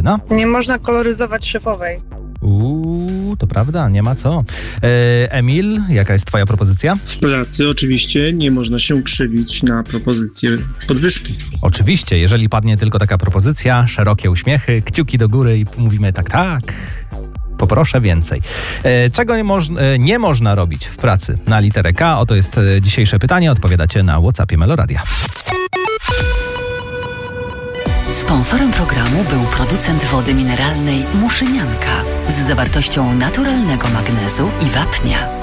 Justyna? Nie można koloryzować szefowej. To prawda, nie ma co. Emil, jaka jest twoja propozycja? W pracy oczywiście nie można się krzywić na propozycję podwyżki. Oczywiście, jeżeli padnie tylko taka propozycja, szerokie uśmiechy, kciuki do góry i mówimy tak. Poproszę więcej. Czego nie można robić w pracy na literę K? Oto jest dzisiejsze pytanie. Odpowiadacie na WhatsAppie Meloradia. Sponsorem programu był producent wody mineralnej Muszynianka z zawartością naturalnego magnezu i wapnia.